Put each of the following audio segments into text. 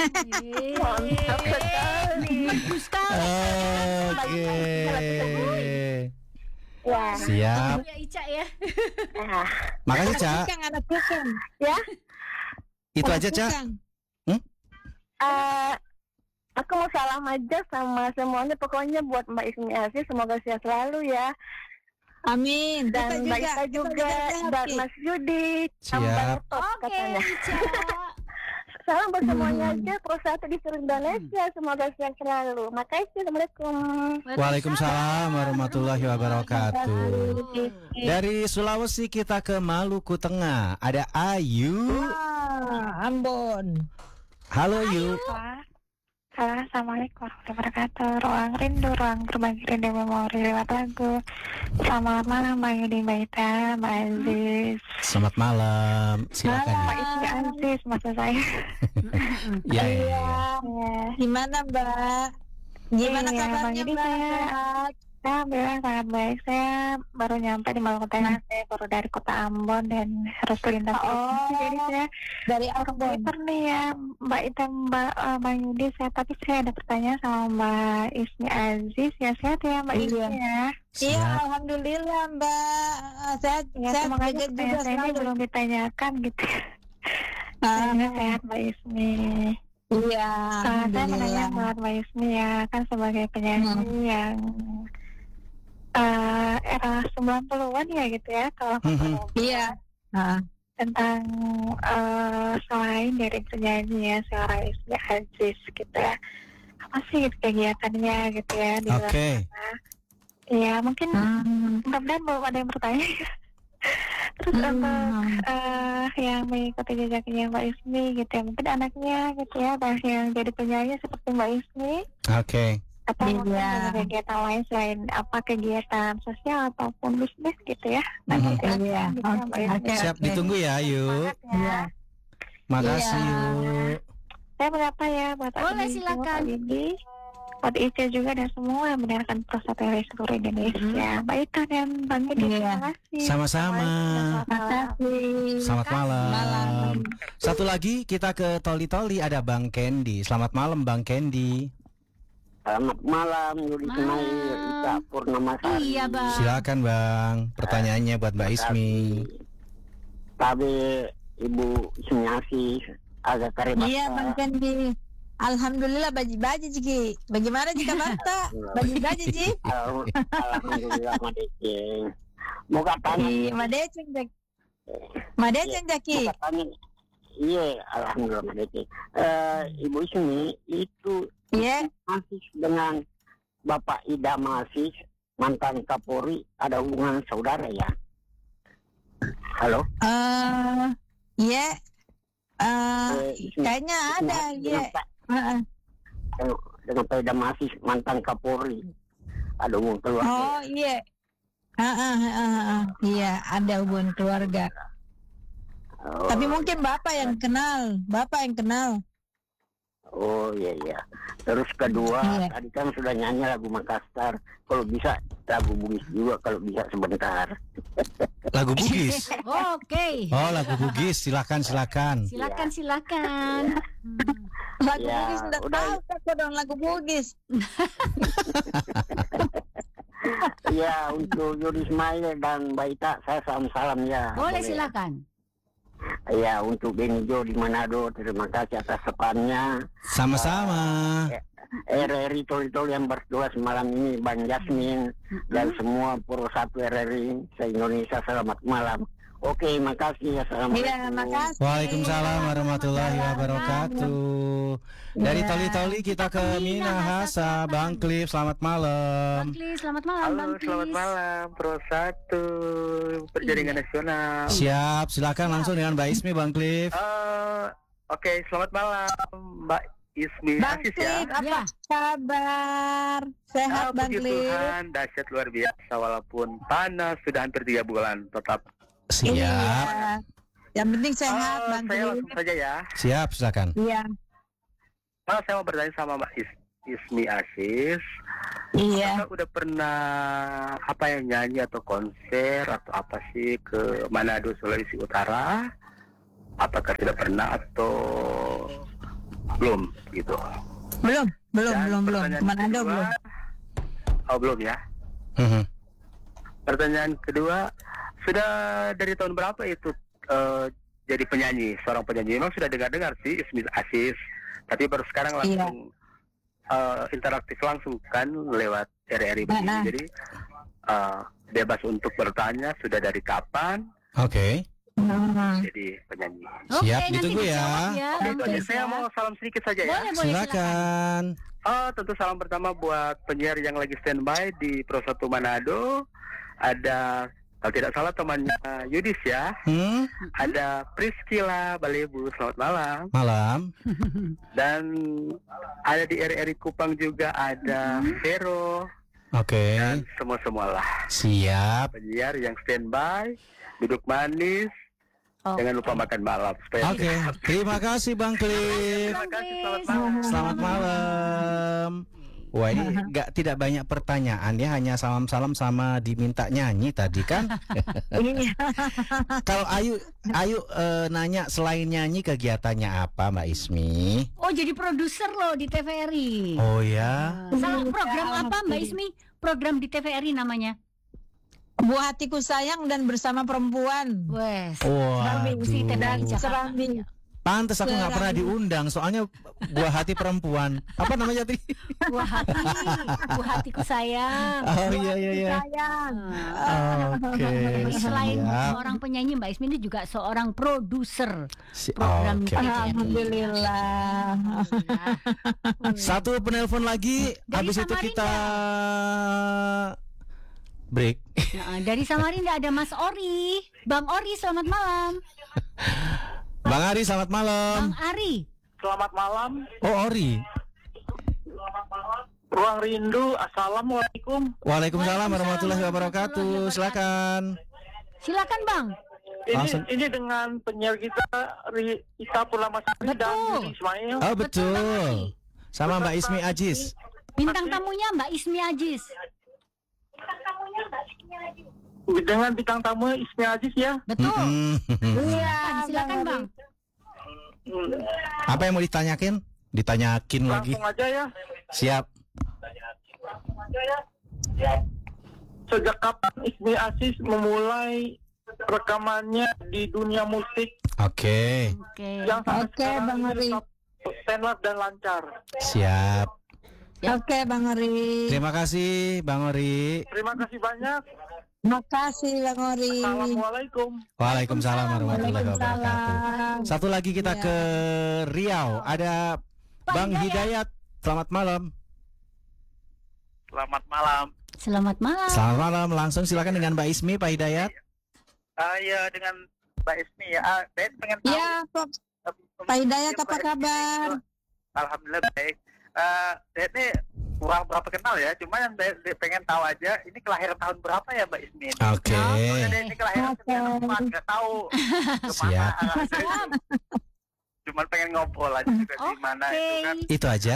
Mantap sekali. Bagus sekali. Oke. Ya. Siap. Ya Ica ya. Nah, Makasih, Ca. Anak tukang. ya. Itu aja, Ca. Aku mau salam aja sama semuanya. Pokoknya buat Mbak Ismi Aziz, semoga sehat selalu ya. Amin. Dan Mbak Ita juga, dan Mas Yudi, Siap. Oke, katanya. Ica. Salam buat semuanya aja, Pro 1 di seluruh Indonesia. Semoga sehat selalu. Makasih, Assalamualaikum. Waalaikumsalam warahmatullahi wabarakatuh. Dari Sulawesi kita ke Maluku Tengah. Ada Ayu. Ambon. Halo Ayu. Assalamualaikum warahmatullahi wabarakatuh. Ruang rindu, ruang berbagi rindu memori lewat lagu. Selamat malam Mbak Yudi, Mbak Ita, Mbak Aziz. Selamat malam. Silakan. Mbak Ismi Aziz, maksud saya. Ya, ya, ya. Gimana Mbak? Gimana Iya, kabarnya Bang Yudi, Mbak? saya- Alhamdulillah sangat baik. Saya baru nyampe di Maluku Tengah. Saya baru dari kota Ambon dan harus lintas. Jadi saya Dari orang Ambon. Twitter nih ya, Mbak Ita, Mbak Yudi. Tapi saya ada pertanyaan sama Mbak Ismi Aziz. Ya sehat ya Mbak Iya. Ismi ya. Iya, Siap. alhamdulillah Mbak. Sehat, Ya sehat semoga juga pertanyaan saya ini selalu. belum ditanyakan gitu. Ah, Saya sehat Mbak Ismi. Iya, Saya menanya alhamdulillah. buat Mbak Ismi ya, kan sebagai penyanyi yang era 90-an ya gitu ya, kalau Iya. Ah, tentang selain dari penyanyi ya seorang Ismi Aziz gitu ya, apa sih gitu kegiatannya gitu ya di luar Oke. sana. Ya mungkin mudah-mudahan belum ada yang bertanya. Terus untuk yang mengikuti jejaknya Mbak Ismi gitu ya, mungkin anaknya gitu ya, banyak yang jadi penyanyi seperti Mbak Ismi, Oke. atau mungkin Iya. ada kegiatan lain selain kegiatan sosial ataupun bisnis gitu ya. Nanti Iya. gitu ya, Mbak Ismi. Oke. Siap, ditunggu ya Ayu. Semangat ya. Makasih Iya. Yu. Saya menyapa ya buat Boleh, Adi, silakan. Pak Didi, buat Ica juga dan semua yang mendengarkan proses dari seluruh Indonesia. Mbak Ita dan Bang Didi, Iya. terima kasih. Sama-sama. Makasih. Selamat malam. Malam. Satu lagi kita ke Toli-Toli, ada Bang Kendi. Selamat malam Bang Kendi. Selamat malam, Yudi Malam. Ismail, Ika Purnamasari. Iya, Bang. Silakan Bang. Pertanyaannya buat Mbak Ismi. Tapi Ibu Ismi Aziz agak karibata. Iya, Bang Kendi. Alhamdulillah baji-baji Ciki. Bagaimana jika bata? Baji-baji Ci. Alhamdulillah Madece. Mau katanya, Iya, Madeceng Cek. Madeceng Caki. mau katanya. Iya, Alhamdulillah Madece. Ibu Ismi itu Iya. Aziz dengan Bapak Idam Aziz, mantan Kapolri, ada hubungan saudara ya? Halo? Iya. Ismi- Kayaknya ada, Ismi iya. Aziz Heeh. dengan Pak Idam Aziz, mantan Kapolri, ada hubungan keluarga. Oh, iya. Iya, ada hubungan keluarga. Oh, Tapi mungkin Bapak yang kenal. Bapak yang kenal. Oh iya iya. Terus kedua, Iya. tadi kan sudah nyanyi lagu Makassar. Kalau bisa lagu Bugis juga kalau bisa sebentar. Lagu Bugis. Oke. Oh, lagu Bugis. Silakan. Silakan. Lagu Ya, Bugis sudah udah. tahu aku dong lagu Bugis. Iya untuk Yudi Ismail dan Baita saya salam ya. Boleh silakan. Iya untuk Benijo di Manado, terima kasih atas sepannya. Sama-sama. RRI Tol-Tol yang berdua semalam ini, Bang Jasmin dan semua Pro 1 RRI se-Indonesia, selamat malam. Oke, makasih. Assalamualaikum. Iya, makasih. Waalaikumsalam warahmatullahi wabarakatuh. Dari Iya. Toli-Toli kita ke Minahasa. Bang Cliff, selamat Bang malam. Klis, selamat malam Bang Halo, Klis. selamat malam, Pro 1 Perjaringan Nasional. Siap, silakan langsung dengan Mbak Ismi, Bang Cliff. Oke, selamat malam, Mbak Ismi Bang Aziz ya. Cliff, apa Ya. kabar? Sehat Bang Puji Cliff? Tuhan, dahsyat luar biasa walaupun panas sudah hampir 3 bulan. Tetap. Siap. Iya. Yang penting sehat Bang Saya Cliff. langsung saja ya. Siap, silakan. Iya. Saya mau bertanya sama Mbak Ismi Aziz. Iya. Apakah udah pernah nyanyi atau konser atau apa sih ke Manado, Sulawesi Utara? Apakah tidak pernah atau belum gitu. Belum. Dan pertanyaan Manado kedua- belum. Oh, belum ya. Mhm. Pertanyaan kedua, sudah dari tahun berapa itu jadi penyanyi, seorang penyanyi? Memang sudah dengar sih Ismi Aziz, tapi baru sekarang langsung interaktif langsung kan lewat RRI begini. Nah. Jadi bebas untuk bertanya sudah dari kapan Oke. jadi penyanyi. Oke, Siap, nanti ditunggu ya. dijawab Oke, Bang itu aja. Chris Saya ya. mau salam sedikit saja ya. Boleh, silakan. Silakan. Tentu salam pertama buat penyiar yang lagi standby di Pro 1 Manado. Ada, kalau tidak salah temannya Yudis ya. Ada Priscila Balebu, selamat malam. Malam. Dan ada di RRI Kupang juga ada Vero Oke. dan semua-semualah Siap. penyiar yang standby, duduk manis, Oh. jangan lupa makan malam. Supaya Oke. Terima kasih Bang Cliff. Terima kasih, selamat malam. Selamat malam. Wah, ini tidak banyak pertanyaan ya, hanya salam-salam sama diminta nyanyi tadi kan. Kalau Ayu nanya selain nyanyi kegiatannya apa Mbak Ismi? Oh, jadi produser loh di TVRI. Oh ya. Salah program apa Mbak Ismi? Program di TVRI namanya. Buah hatiku sayang dan bersama perempuan. Wes. Waduh. Si TVRI Jakarta. Serambi. Pantes aku nggak pernah diundang, soalnya buah hati perempuan. Apa namanya tadi? Buah hati, buah hatiku sayang. Oh iya iya. Sayang. Oke. Jadi selain Siap. seorang penyanyi, Mbak Ismi ini juga seorang produser Si- program Oke. TVRI. Alhamdulillah. Satu penelpon lagi, Dari habis itu Samarinda. kita break. Nah, dari Samarinda ada Mas Ori. Bang Ori, selamat malam. Bang Ari, selamat malam. Bang Ari. Selamat malam, Oh, Ori. Ruang Rindu. Assalamualaikum. Waalaikumsalam warahmatullahi wabarakatuh. Silakan. Silakan, Bang. Langsung. Ini dengan penyiar kita Ita Purnamasari dan Betul. Yudi Ismail. Oh, Bang Ari. betul. Sama Mbak Ismi Ajis. Bintang tamunya Mbak Ismi Ajis. Dengan bintang tamu Ismi Aziz ya. Betul. Mm-mm. Silakan, Bang. Apa yang mau ditanyakin? Ditanyakin lagi. Langsung aja ya. Siap. Sejak kapan Ismi Aziz memulai rekamannya di dunia musik Oke. Oke. yang sampai Oke, sekarang Bang Ari. tetap standar dan lancar? Siap. Oke, Bang Ori. Terima kasih Bang Ori. Terima kasih banyak. Makasih Bang Ori. Assalamualaikum. Waalaikumsalam warahmatullahi wabarakatuh. Waalaikumsalam. Satu lagi kita Ya. ke Riau. Ada Pak Bang Hidayat. Selamat malam. Selamat malam. Selamat malam. Selamat malam. Langsung silakan dengan Mbak Ismi, Pak Hidayat. Ya dengan Mbak Ismi ya. Saya pengen tahu. Ya, Pak Hidayat apa kabar? Alhamdulillah baik. Saya ini kurang berapa kenal ya. Cuma yang saya pengen tahu aja. Ini kelahiran tahun berapa ya Mbak Ismi? Oke. Soalnya ini kelahiran 94, nggak tahu kemana Siap. arahnya. Cuman pengen ngobrol aja juga di mana itu kan. Itu aja.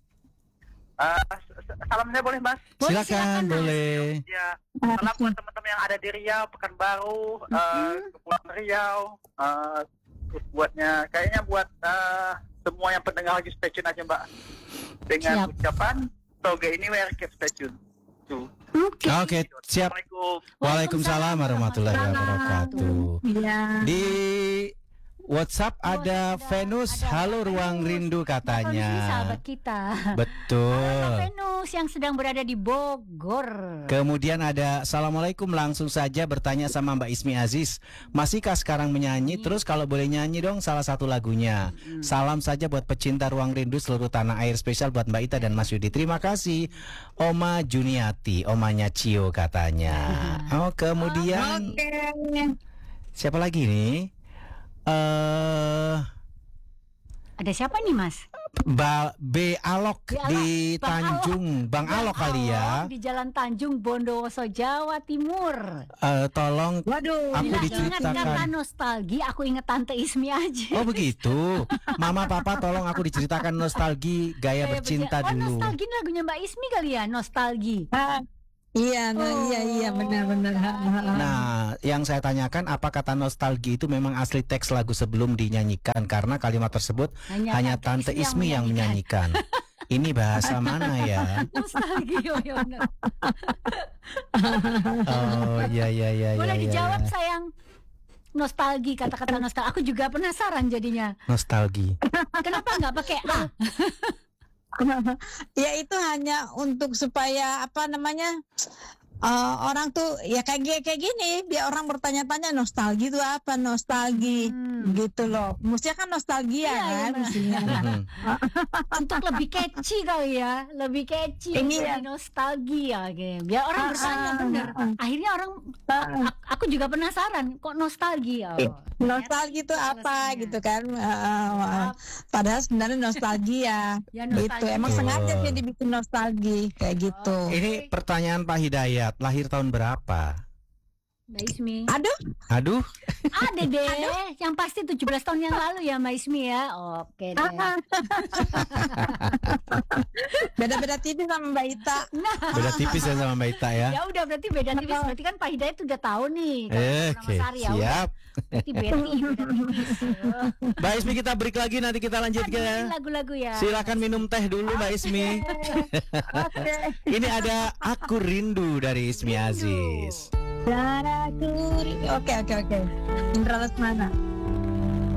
Salamnya boleh Mas? Boleh, Silakan, Mas. boleh. Ya, salam buat teman-teman yang ada di Riau, Pekanbaru, Kepulauan Riau. Terus buatnya, kayaknya buat semua yang pendengar lagi stay tune aja Mbak. Dengan Siap. ucapan Toge ini keep stay tune. Tuh. Oke, siap. Assalamualaikum. Waalaikumsalam warahmatullahi wabarakatuh. Iya. Di WhatsApp ada Venus, halo Ruang Rindu Kondisi katanya. sahabat kita. Halo Betul. Venus yang sedang berada di Bogor. Kemudian ada Assalamualaikum, langsung saja bertanya sama Mbak Ismi Aziz. Masihkah sekarang menyanyi? Terus kalau boleh nyanyi dong salah satu lagunya. Salam saja buat pecinta Ruang Rindu seluruh tanah air, spesial buat Mbak Ita dan Mas Yudi. Terima kasih. Oma Juniati, omanya Cio katanya. Oh, kemudian siapa lagi nih? Ada siapa nih, Mas? B Alok Alok, di Bang Tanjung, Bang Alok kali ya. Di Jalan Tanjung Bondowoso, Jawa Timur. Tolong Waduh. aku Bila ingat kata diceritakan. nostalgia, aku ingat Tante Ismi aja. Oh begitu. Mama papa tolong aku diceritakan nostalgi gaya bercinta Oh, dulu. nostalgia ini lagunya Mbak Ismi kali ya, nostalgia. Ah, Iya, iya benar-benar. Nah, yang saya tanyakan apa kata nostalgia itu memang asli teks lagu sebelum dinyanyikan karena kalimat tersebut hanya Tante Ismi yang menyanyikan. Ini bahasa mana ya? Nostalgia, ya benar. Oh, iya. Boleh iya, dijawab iya. sayang. Nostalgia, kata-kata nostalgia. Aku juga penasaran jadinya. Nostalgia. Kenapa nggak pakai A? Ya itu hanya untuk supaya apa namanya orang tuh ya kayak gini biar orang bertanya-tanya nostalgia itu apa gitu loh. Mestinya kan nostalgia Iya, kan iya. mestinya. Untuk lebih catchy kali ya, lebih catchy, Iya. jadi nostalgia gitu. Biar orang bertanya bener. Akhirnya orang, aku juga penasaran kok nostalgia. Nostalgia itu apa alasannya. gitu kan. Padahal sebenarnya nostalgia Ya, gitu. nostalgia. Emang Betul. sengaja sih dibikin nostalgia kayak gitu. Ini pertanyaan Pak Hidayat, lahir tahun berapa? Mbak Ismi. Aduh, Ada deh, yang pasti 17 tahun yang lalu ya Mbak Ismi ya. Oke deh. Beda-beda tipis sama Mbak Ita. beda tipis ya sama Mbak Ita ya. Ya udah berarti beda tipis. Berarti kan Pak Hidayat udah tahu nih. Oke, Sari, ya udah. siap. Berarti Betty beda tipis. Mbak Ismi kita break lagi nanti kita lanjut Dengerin ke. lagu-lagu ya. Silakan minum teh dulu Mbak Ismi. Ini ada Aku Rindu dari Ismi Aziz. Oke. Indra Lesmana.